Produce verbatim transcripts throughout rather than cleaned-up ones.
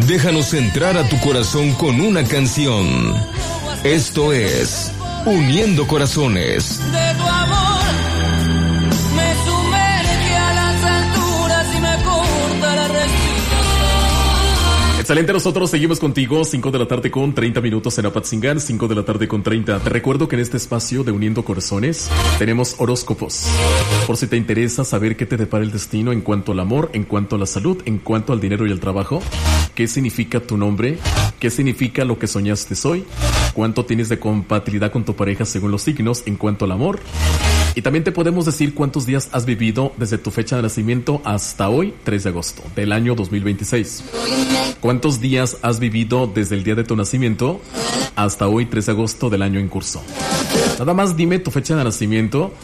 Déjanos entrar a tu corazón con una canción. Esto es Uniendo Corazones. De tu amor me sumerge a las alturas y me corta la respiración. Excelente, nosotros seguimos contigo, cinco de la tarde con treinta minutos en Apatzingán, cinco de la tarde con treinta. Te recuerdo que en este espacio de Uniendo Corazones tenemos horóscopos. Por si te interesa saber qué te depara el destino en cuanto al amor, en cuanto a la salud, en cuanto al dinero y el trabajo. ¿Qué significa tu nombre? ¿Qué significa lo que soñaste hoy? ¿Cuánto tienes de compatibilidad con tu pareja según los signos en cuanto al amor? Y también te podemos decir cuántos días has vivido desde tu fecha de nacimiento hasta hoy, tres de agosto del año dos mil veintiséis. ¿Cuántos días has vivido desde el día de tu nacimiento hasta hoy, tres de agosto del año en curso? Nada más dime tu fecha de nacimiento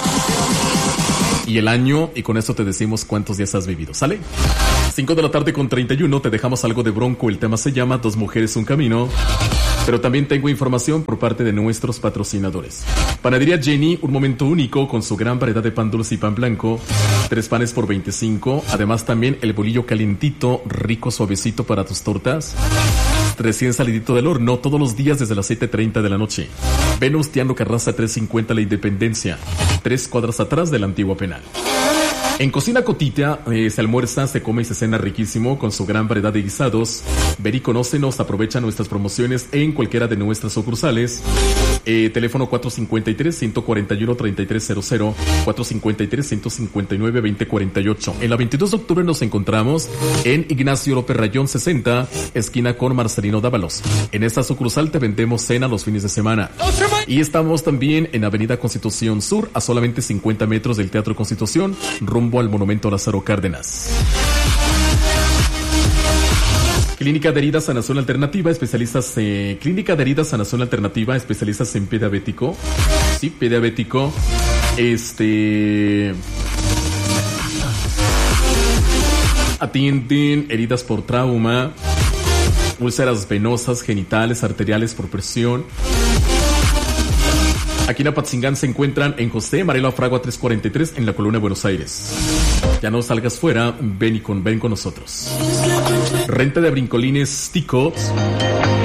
y el año, y con esto te decimos cuántos días has vivido, ¿sale? cinco de la tarde con treinta y uno, te dejamos algo de Bronco, el tema se llama Dos Mujeres, Un Camino. Pero también tengo información por parte de nuestros patrocinadores. Panadería Jenny, un momento único con su gran variedad de pan dulce y pan blanco. Tres panes por veinticinco. Además también el bolillo calientito, rico, suavecito para tus tortas. Recién salidito del horno todos los días desde las siete treinta de la noche. Venustiano Carranza trescientos cincuenta La Independencia. Tres cuadras atrás de la antigua penal. En Cocina Cotita eh, se almuerza, se come y se cena riquísimo con su gran variedad de guisados. Ven y conócenos, aprovecha nuestras promociones en cualquiera de nuestras sucursales. Eh, teléfono cuatro cinco tres, uno cuatro uno, tres tres cero cero, cuatro cinco tres, uno cinco nueve, dos cero cuatro ocho. En la veintidós de octubre nos encontramos en Ignacio López Rayón sesenta, esquina con Marcelino Dávalos. En esta sucursal te vendemos cena los fines de semana. Y estamos también en Avenida Constitución Sur, a solamente cincuenta metros del Teatro Constitución, rumbo al Monumento Lázaro Cárdenas. Clínica de Heridas Sanación Alternativa, especialistas en... Clínica de Heridas Sanación Alternativa, especialistas en pie diabético. Sí, pie diabético. Este... Atienden heridas por trauma, úlceras venosas, genitales, arteriales por presión. Aquí en Apatzingán se encuentran en José Marelo Fragua trescientos cuarenta y tres en la Colonia Buenos Aires. Ya no salgas fuera, ven y con, ven con nosotros. Renta de brincolines Tico.